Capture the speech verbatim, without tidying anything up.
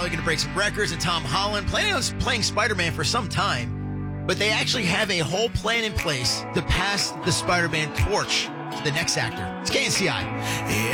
probably going to break some records, and Tom Holland planning on playing Spider-Man for some time, but they actually have a whole plan in place to pass the Spider-Man torch to the next actor. It's K N C I.